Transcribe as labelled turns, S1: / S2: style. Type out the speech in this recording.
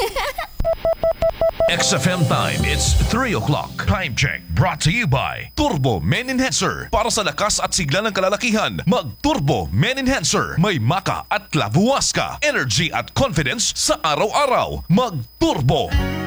S1: XFM time, it's 3 o'clock. Time check brought to you by Turbo Men Enhancer. Para sa lakas at sigla ng kalalakihan, mag-Turbo Men Enhancer. May maka at lavuas ka. Energy at confidence sa araw-araw. Mag-Turbo.